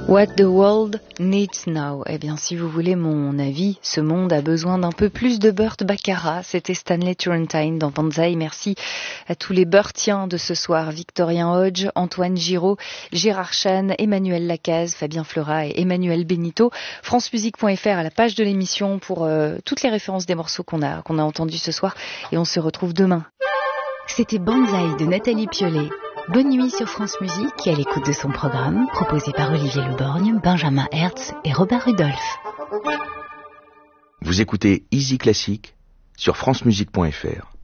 What the world needs now. Eh bien, si vous voulez mon avis, ce monde a besoin d'un peu plus de Burt Baccarat. C'était Stanley Turrentine dans Banzai. Merci à tous les Burtiens de ce soir. Victorien Hodge, Antoine Giraud, Gérard Chan, Emmanuel Lacaze, Fabien Fleurat et Emmanuel Benito. francemusique.fr à la page de l'émission pour toutes les références des morceaux qu'on a entendus ce soir. Et on se retrouve demain. C'était Banzai de Nathalie Piolet. Bonne nuit sur France Musique et à l'écoute de son programme proposé par Olivier Leborgne, Benjamin Hertz et Robert Rudolph. Vous écoutez Easy Classique sur francemusique.fr.